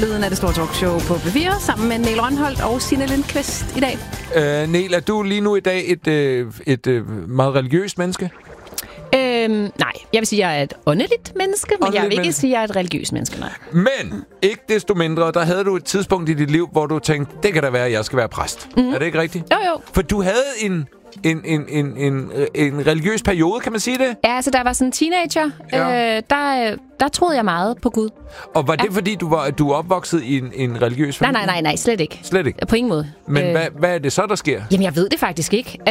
Lyden af det store talkshow på B4, sammen med Niel Rønholdt og Signe Lindqvist i dag. Niel, er du lige nu i dag et meget religiøst menneske? Nej, jeg vil sige, at jeg er et åndeligt menneske, men jeg vil ikke sige, at jeg er et religiøst menneske, nej. Men ikke desto mindre, der havde du et tidspunkt i dit liv, hvor du tænkte, det kan da være, at jeg skal være præst. Mm-hmm. Er det ikke rigtigt? Jo. For du havde en religiøs periode, kan man sige det? Ja, altså da jeg var sådan en teenager, der troede jeg meget på Gud. Og var det fordi, du er opvokset i en religiøs familie? Nej, slet ikke. Slet ikke? På ingen måde. Men hvad er det så, der sker? Jamen, jeg ved det faktisk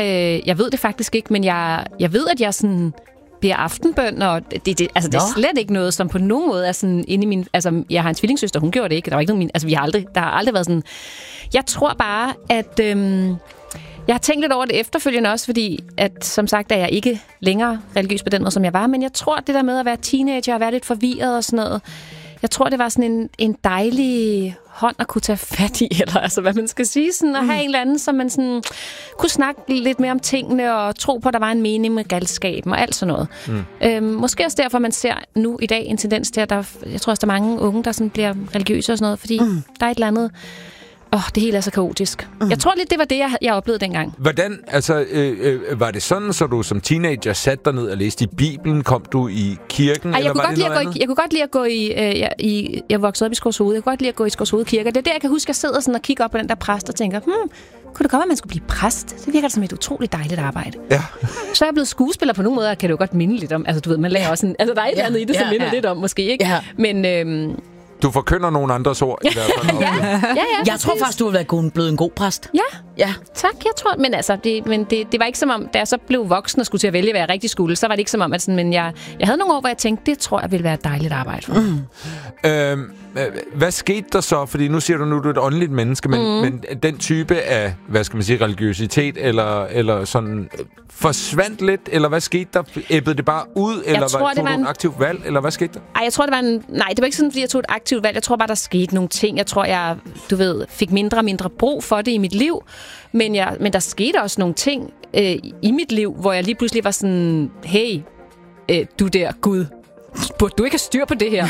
ikke. Men jeg ved, at jeg sådan bliver aftenbøn, og det er slet ikke noget, som på nogen måde er sådan inde i min... Altså, jeg har en tvillingssøster, hun gjorde det ikke. Der var ikke nogen der har aldrig været sådan... Jeg tror bare, at... Jeg har tænkt lidt over det efterfølgende også, fordi at, som sagt, er jeg ikke længere religiøs på den måde, som jeg var, men jeg tror, det der med at være teenager og være lidt forvirret og sådan noget, jeg tror, det var sådan en dejlig hånd at kunne tage fat i, eller altså, hvad man skal sige, sådan at have en eller anden, som man sådan kunne snakke lidt mere om tingene og tro på, at der var en mening med galskaben og alt sådan noget. Måske også derfor, man ser nu i dag en tendens til, at jeg tror også, der er mange unge, der sådan bliver religiøse og sådan noget, fordi der er et eller andet... det hele er så kaotisk. Jeg tror lidt, det var det, jeg oplevede dengang. Hvordan, var det sådan, så du som teenager satte dig ned og læste i Bibelen? Kom du i kirken? Jeg kunne godt lide at gå i... Jeg voksede op i Skovshoved. Jeg kunne godt lide at gå i Skovshoved Kirke. Det er der, jeg kan huske, at jeg sidder sådan og kigger op på den der præst og tænker, kunne det komme, at man skulle blive præst? Det virker som et utroligt dejligt arbejde. Ja. Så er jeg blevet skuespiller på nogle måder, kan det jo godt minde lidt om. Altså, du ved, man lærer også der er et eller andet i det, som minder lidt om, måske, ikke? Ja. Men... Du forkynder nogle andres ord i hvert fald. Jeg tror faktisk, du har været blevet en god præst. Ja, tak. Jeg tror, men altså, det var ikke som om, da jeg så blev voksen og skulle til at vælge, hvad jeg rigtig skulle, så var det ikke som om, at sådan, men jeg havde nogle år, hvor jeg tænkte, det tror jeg ville være et dejligt arbejde for mig. Hvad skete der så? Fordi nu siger du nu, du er et åndeligt menneske, men den type af, hvad skal man sige, religiøsitet, eller sådan, forsvandt lidt, eller hvad skete der? Æbbede det bare ud, eller tog du et aktivt valg, eller hvad skete der? Jeg tror, det var ikke sådan, fordi jeg tog et aktivt valg. Jeg tror bare, der skete nogle ting. Jeg tror, jeg, fik mindre og mindre brug for det i mit liv, men der skete også nogle ting i mit liv, hvor jeg lige pludselig var sådan, hey, du der Gud, burde du ikke have styr på det her?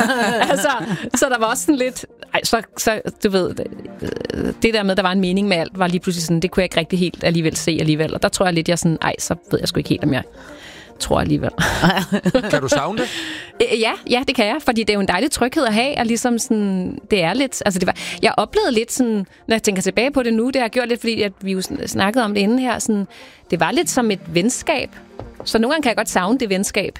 Så der var også sådan lidt... Så du ved, det der med, der var en mening med alt, var lige pludselig sådan, det kunne jeg ikke rigtig helt alligevel se alligevel. Og der tror jeg lidt, så ved jeg sgu ikke helt, om jeg tror alligevel. Kan du savne det? Ja, det kan jeg, fordi det er jo en dejlig tryghed at have, og ligesom sådan, det er lidt... Altså jeg oplevede lidt sådan, når jeg tænker tilbage på det nu, det har jeg gjort lidt, fordi at vi jo snakkede om det inden her, sådan, det var lidt som et venskab. Så nogle gange kan jeg godt savne det venskab.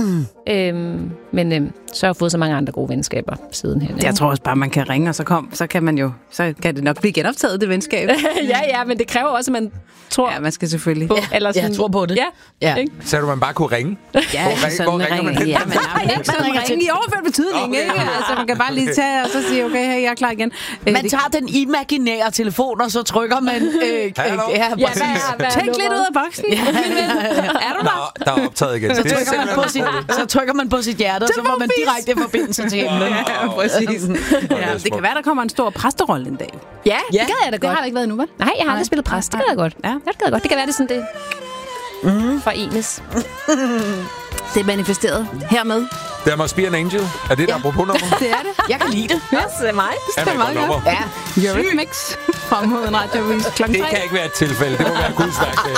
Men så har jeg fået så mange andre gode venskaber sidenhen. Jeg tror også bare, man kan ringe, og så kan det nok blive genoptaget, det venskab. ja, men det kræver også, at man tror. Ja, man skal selvfølgelig. Eller sådan, tror på det. Ja. Så man bare kunne ringe? Ja, hvor ringer man hen? Ja, men man ringer i overført betydning, ikke? Altså, man kan bare lige tage og så sige, okay, hey, jeg er klar igen. Man tager den imaginære telefon, og så trykker man... Tænk lidt ud af boksen. Er du der? Der er optaget igen. Så trykker man på sit hjerte, og så får man direkte forbindelse til himlen. Ja, præcis. Det kan være, der kommer en stor præsterolle en dag. Ja, det gad jeg da godt. Det har der ikke været nu, vel? Nej, jeg har aldrig spillet præst. Det gad jeg godt. Ja, det gad jeg godt. Det kan være, det sådan det forenes. Det er manifesteret hermed. Der must be an angel. Er det et apropos nummer? Det er det. Jeg kan lide det. Ja, det er mig. Det er meget godt. Ja. Eurythmics fra Moden Radio kl. 3. Det kan ikke være et tilfælde. Det må være Guds værk.